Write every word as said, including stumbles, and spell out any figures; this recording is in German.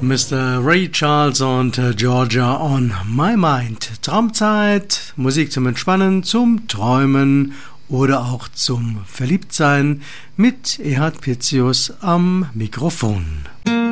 Mister Ray Charles und äh, Georgia on My Mind. Traumzeit, Musik zum Entspannen, zum Träumen oder auch zum Verliebtsein mit Erhard Pitzius am Mikrofon.